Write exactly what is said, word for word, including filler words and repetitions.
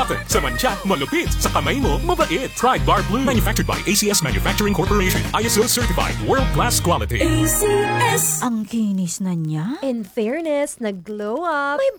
Cotton. Sa mantsa, malupit. Sa kamay mo, mabait. Pride Bar Blue. Manufactured by A C S Manufacturing Corporation. I S O certified. World-class quality. A C S. Ang kinis na niya. In fairness, nag-glow up. May